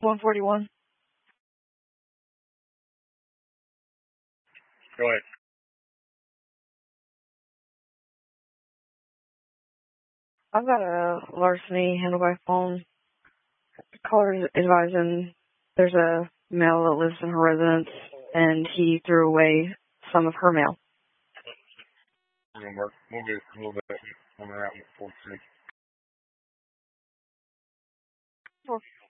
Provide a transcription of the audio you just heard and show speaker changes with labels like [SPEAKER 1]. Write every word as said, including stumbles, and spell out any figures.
[SPEAKER 1] one forty-one.
[SPEAKER 2] Go ahead.
[SPEAKER 1] I've got a larceny handled by phone. Caller advising there's a male that lives in her residence, and he threw away some of her mail.
[SPEAKER 2] We're going to work. We'll get a little bit when we're out with four six.